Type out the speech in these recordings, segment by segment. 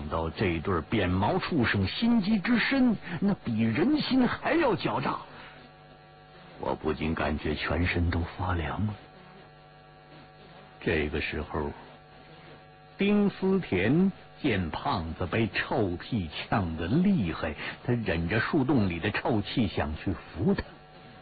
到这对扁毛畜生心机之深，那比人心还要狡诈，我不禁感觉全身都发凉了。这个时候，丁思甜见胖子被臭屁呛得厉害，他忍着树洞里的臭气想去扶他。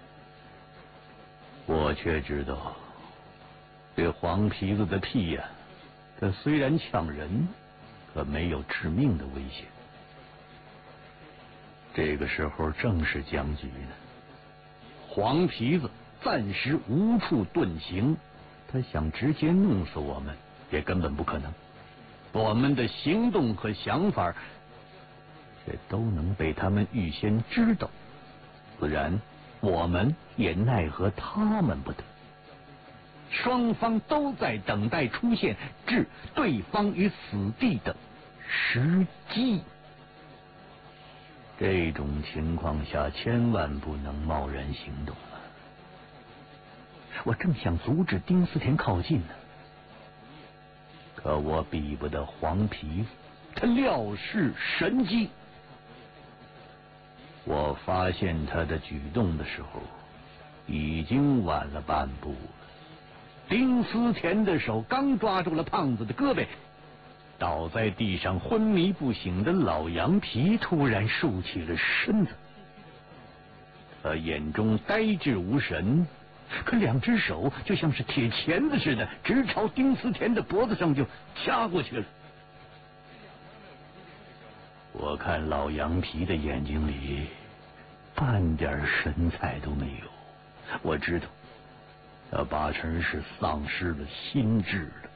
我却知道，这黄皮子的屁呀，它虽然呛人，可没有致命的危险。这个时候正是僵局呢，黄皮子暂时无处遁形，他想直接弄死我们也根本不可能。我们的行动和想法却都能被他们预先知道，自然我们也奈何他们不得。双方都在等待出现置对方于死地的时机。这种情况下千万不能贸然行动了。我正想阻止丁思甜靠近呢，可我比不得黄皮子，他料事神机。我发现他的举动的时候，已经晚了半步了。丁思甜的手刚抓住了胖子的胳膊，倒在地上昏迷不醒的老羊皮突然竖起了身子，他眼中呆滞无神，可两只手就像是铁钳子似的，直朝丁思甜的脖子上就掐过去了。我看老羊皮的眼睛里半点神采都没有，我知道他八成是丧失了心智了。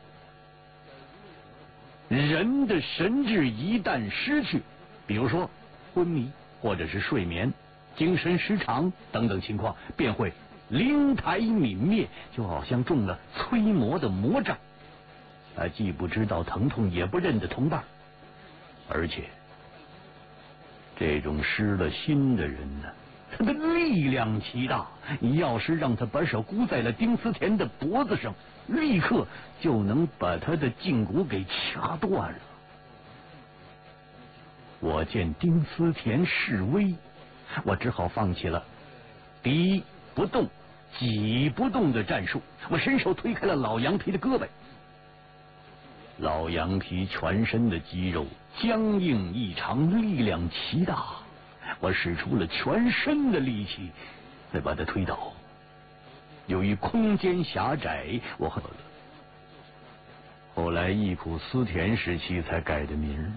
人的神智一旦失去，比如说昏迷或者是睡眠、精神失常等等情况，便会灵台泯灭，就好像中了催魔的魔杖。他既不知道疼痛，也不认得同伴，而且这种失了心的人呢，他的力量奇大，你要是让他把手箍在了丁思甜的脖子上，立刻就能把他的胫骨给掐断了。我见丁思甜示威，我只好放弃了敌不动己不动的战术，我伸手推开了老羊皮的胳膊。老羊皮全身的肌肉僵硬异常，力量奇大，我使出了全身的力气才把他推倒。由于空间狭窄，我后来忆苦思甜时期才改的名。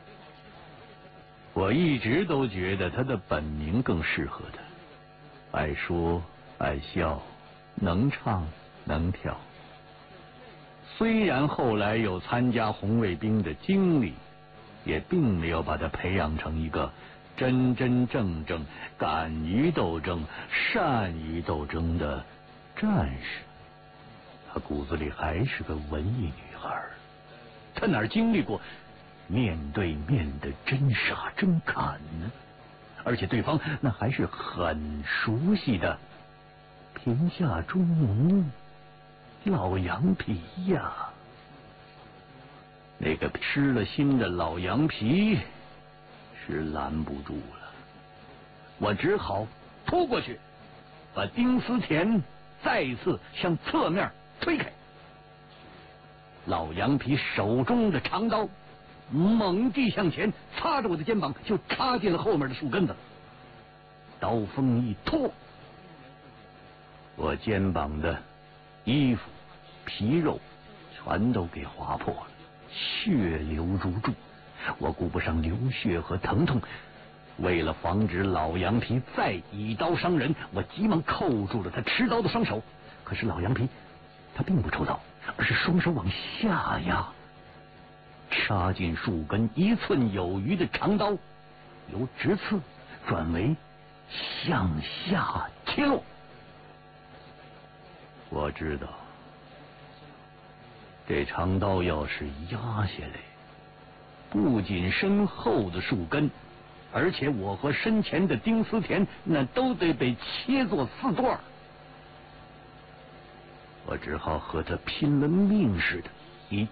我一直都觉得他的本名更适合他，爱说爱笑，能唱能跳。虽然后来有参加红卫兵的经历，也并没有把他培养成一个真真正正敢于斗争、善于斗争的战士。他骨子里还是个文艺女孩，他哪经历过面对面的真杀真砍呢？而且对方那还是很熟悉的贫下中农老羊皮呀。那个失了心的老羊皮是拦不住了，我只好扑过去，把丁思甜再一次向侧面推开。老羊皮手中的长刀猛地向前，擦着我的肩膀就插进了后面的树根子。刀锋一拖，我肩膀的衣服皮肉全都给划破了，血流如注。我顾不上流血和疼痛，为了防止老羊皮再以刀伤人，我急忙扣住了他持刀的双手。可是老羊皮他并不抽刀，而是双手往下压，插进树根1寸有余的长刀由直刺转为向下切落。我知道这长刀要是压下来，不仅身后的树根，而且我和身前的丁思甜那都得被切作4段。我只好和他拼了命似的